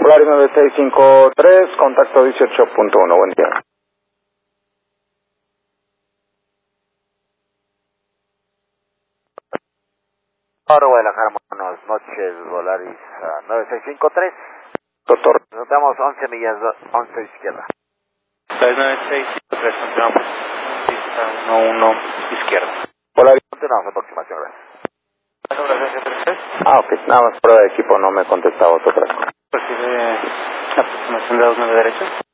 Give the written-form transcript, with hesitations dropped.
Volaris 9653, contacto 18.1, buen día. Ahora Guadalajara, buenas noches, Volaris 9653. Doctor. Nos damos 11 millas, 11 izquierda. 9653, continuamos. Pista 11 izquierda. Volaris. Continuamos, aproximación, gracias. Ok, nada más prueba de equipo, no me contestaba otra cosa. Recibe aproximación de 29 derecha.